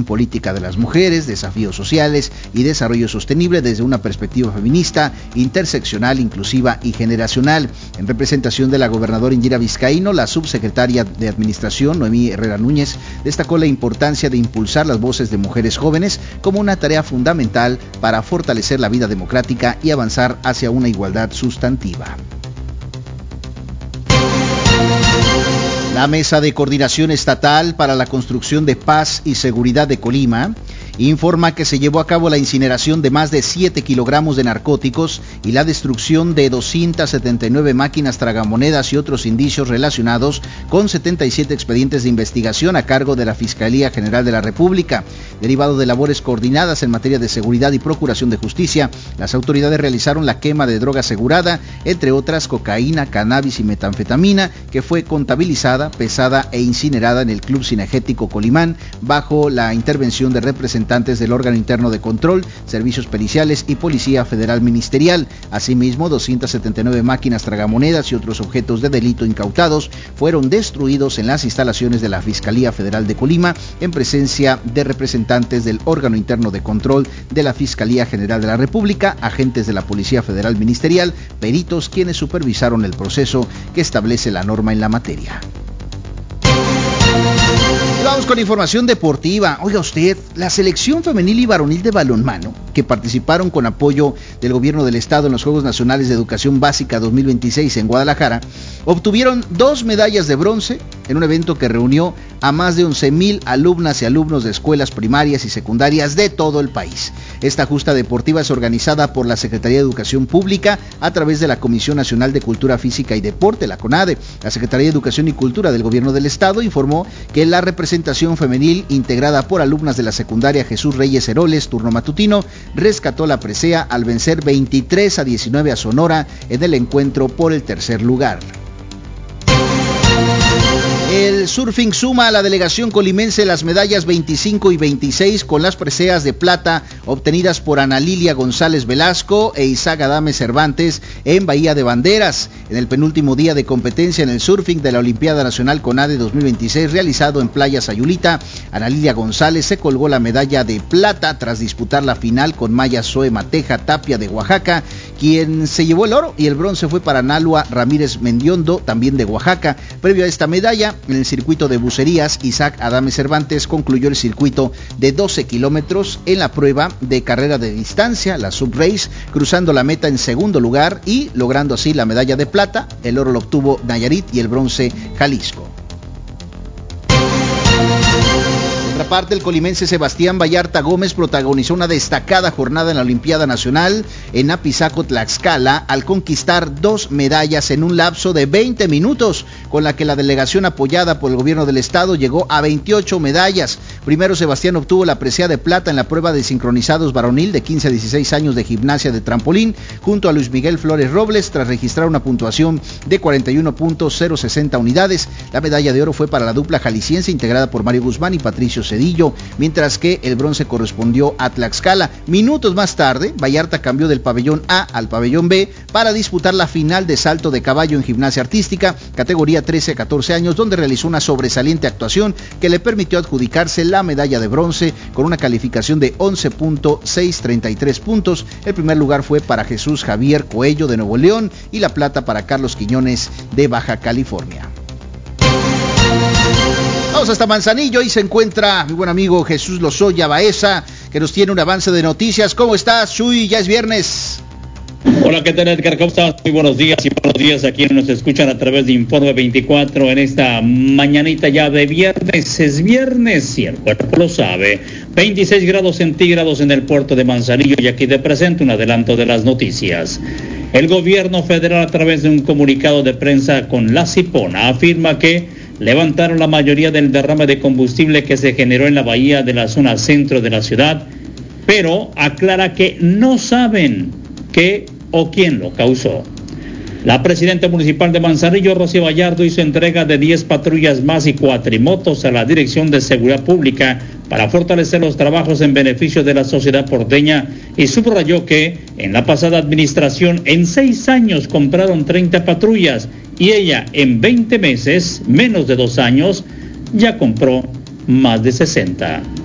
política de las mujeres, desafíos sociales y desarrollo sostenible desde una perspectiva feminista, interseccional, inclusiva y generacional. En representación de la gobernadora Indira Vizcaíno, la subsecretaria de Administración, Noemí Herrera Núñez, destacó la importancia de impulsar las voces de mujeres jóvenes como una tarea fundamental para fortalecer la vida democrática y avanzar hacia una igualdad sustantiva. La Mesa de Coordinación Estatal para la Construcción de Paz y Seguridad de Colima informa que se llevó a cabo la incineración de más de 7 kilogramos de narcóticos y la destrucción de 279 máquinas tragamonedas y otros indicios relacionados con 77 expedientes de investigación a cargo de la Fiscalía General de la República. Derivado de labores coordinadas en materia de seguridad y procuración de justicia, las autoridades realizaron la quema de droga asegurada, entre otras cocaína, cannabis y metanfetamina, que fue contabilizada, pesada e incinerada en el Club Cinegético Colimán bajo la intervención de representantes del órgano interno de control, servicios periciales y Policía Federal Ministerial. Asimismo, 279 máquinas tragamonedas y otros objetos de delito incautados fueron destruidos en las instalaciones de la Fiscalía Federal de Colima en presencia de representantes del órgano interno de control de la Fiscalía General de la República, agentes de la Policía Federal Ministerial, peritos quienes supervisaron el proceso que establece la norma en la materia. Vamos con información deportiva. Oiga usted, la selección femenil y varonil de balonmano, que participaron con apoyo del gobierno del estado en los Juegos Nacionales de Educación Básica 2026 en Guadalajara, obtuvieron 2 medallas de bronce en un evento que reunió a más de 11,000 alumnas y alumnos de escuelas primarias y secundarias de todo el país. Esta justa deportiva es organizada por la Secretaría de Educación Pública a través de la Comisión Nacional de Cultura Física y Deporte, la CONADE. La Secretaría de Educación y Cultura del Gobierno del Estado informó que la representación femenil, integrada por alumnas de la secundaria Jesús Reyes Heroles, turno matutino, rescató la presea al vencer 23-19 a Sonora en el encuentro por el tercer lugar. El surfing suma a la delegación colimense las medallas 25 y 26 con las preseas de plata obtenidas por Ana Lilia González Velasco e Isaac Adame Cervantes en Bahía de Banderas. En el penúltimo día de competencia en el surfing de la Olimpiada Nacional CONADE 2026 realizado en Playa Sayulita, Ana Lilia González se colgó la medalla de plata tras disputar la final con Maya Zoe Mateja Tapia de Oaxaca, quien se llevó el oro, y el bronce fue para Nalua Ramírez Mendiondo, también de Oaxaca. Previo a esta medalla, en el circuito de bucerías, Isaac Adame Cervantes concluyó el circuito de 12 kilómetros en la prueba de carrera de distancia, la subrace, cruzando la meta en segundo lugar y logrando así la medalla de plata. El oro lo obtuvo Nayarit y el bronce Jalisco. Por otra parte, el colimense Sebastián Vallarta Gómez protagonizó una destacada jornada en la Olimpiada Nacional en Apizaco, Tlaxcala, al conquistar 2 medallas en un lapso de 20 minutos, con la que la delegación apoyada por el gobierno del estado llegó a 28 medallas. Primero, Sebastián obtuvo la presea de plata en la prueba de sincronizados varonil de 15 a 16 años de gimnasia de trampolín, junto a Luis Miguel Flores Robles, tras registrar una puntuación de 41.060 unidades. La medalla de oro fue para la dupla jalisciense integrada por Mario Guzmán y Patricio Cedillo, mientras que el bronce correspondió a Tlaxcala. Minutos más tarde, Vallarta cambió del pabellón A al pabellón B para disputar la final de salto de caballo en gimnasia artística, categoría 13 a 14 años, donde realizó una sobresaliente actuación que le permitió adjudicarse la medalla de bronce con una calificación de 11.633 puntos. El primer lugar fue para Jesús Javier Coello de Nuevo León y la plata para Carlos Quiñones de Baja California. Vamos hasta Manzanillo, ahí se encuentra mi buen amigo Jesús Lozoya Baeza, que nos tiene un avance de noticias. ¿Cómo estás, Chuy? Ya es viernes. Hola, ¿qué tal, Edgar? ¿Cómo estás? Muy buenos días y buenos días a quienes nos escuchan a través de Informe 24 en esta mañanita ya de viernes. Es viernes y el cuerpo lo sabe. 26 grados centígrados en el puerto de Manzanillo, y aquí te presento un adelanto de las noticias. El gobierno federal, a través de un comunicado de prensa con la Cipona, afirma que levantaron la mayoría del derrame de combustible que se generó en la bahía de la zona centro de la ciudad, pero aclara que no saben qué o quién lo causó. La presidenta municipal de Manzanillo, Rocío Vallardo, hizo entrega de 10 patrullas más y cuatrimotos a la Dirección de Seguridad Pública para fortalecer los trabajos en beneficio de la sociedad porteña, y subrayó que en la pasada administración en 6 años compraron 30 patrullas y ella en 20 meses, menos de 2 años, ya compró más de 60.